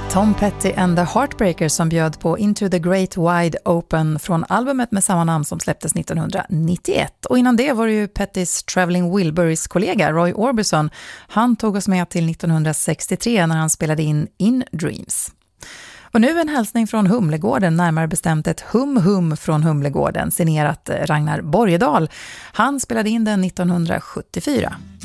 Tom Petty and the Heartbreakers som bjöd på Into the Great Wide Open från albumet med samma namn som släpptes 1991. Och innan det var det ju Pettys Traveling Wilburys-kollega Roy Orbison. Han tog oss med till 1963 när han spelade in Dreams. Och nu en hälsning från Humlegården, närmare bestämt ett hum från Humlegården, signerat Ragnar Borgedal. Han spelade in den 1974.